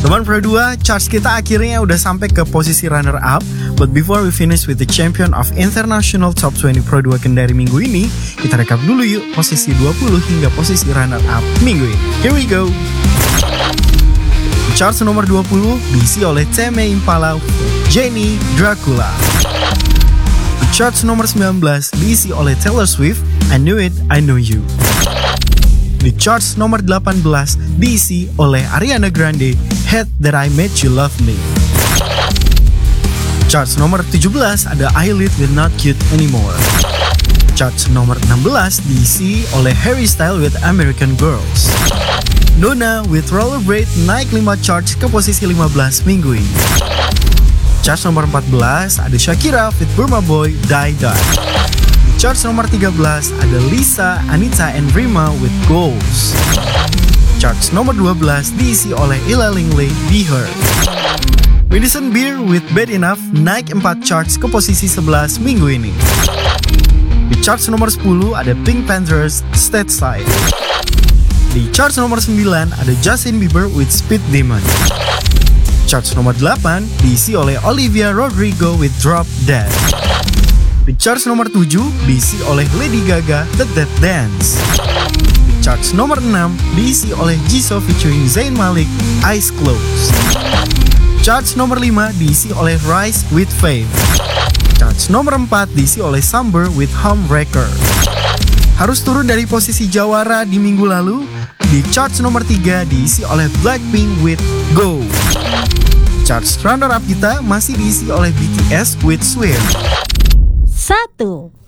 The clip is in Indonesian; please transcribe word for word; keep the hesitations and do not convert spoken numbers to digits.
Teman Pro dua, charts kita akhirnya udah sampai ke posisi runner up. But before we finish with the champion of International Top dua puluh Pro dua Kendari minggu ini, kita rekap dulu yuk posisi dua puluh hingga posisi runner up minggu ini. Here we go. Charts nomor dua puluh diisi oleh Tame Impala, Jenny Dracula. Charts nomor sembilan belas diisi oleh Taylor Swift, I Knew It, I Know You. Di charts nomor delapan belas diisi oleh Ariana Grande, Hate That I Made You Love Me. Charts nomor tujuh belas ada Eyelid with Not Cute Anymore. Charts nomor enam belas diisi oleh Harry Styles with American Girls. Nona with Rollerblade naik lima charts ke posisi lima belas minggu ini. Charts nomor empat belas ada Shakira with Burma Boy, Die Die. Charts nomor tiga belas ada Lisa, Anita, and Rima with Goals. Charts nomor dua belas diisi oleh Illa Lingley, Be Her. Madison Beer with Bad Enough naik empat charts ke posisi sebelas minggu ini. Di charts nomor sepuluh ada Pink Panthers, Stateside. Di charts nomor sembilan ada Justin Bieber with Speed Demon. Charts nomor delapan diisi oleh Olivia Rodrigo with Drop Dead. Di charts nomor tujuh diisi oleh Lady Gaga, The Dead Dance. Di charts nomor enam diisi oleh Jisoo featuring Zayn Malik, Eyes Closed. Charts nomor lima diisi oleh Rise with Fame. Charts nomor empat diisi oleh Samber with Homewrecker. Harus turun dari posisi jawara di minggu lalu. Di charts nomor tiga diisi oleh Blackpink with Go. Charts runner up kita masih diisi oleh B T S with Swear. Satu.